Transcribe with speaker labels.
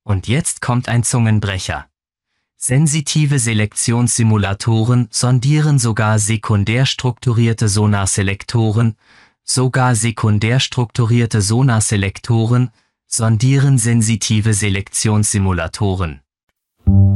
Speaker 1: Und jetzt kommt ein Zungenbrecher. Sensitive Selektionssimulatoren sondieren sogar sekundär strukturierte Sonarselektoren sondieren sensitive Selektionssimulatoren.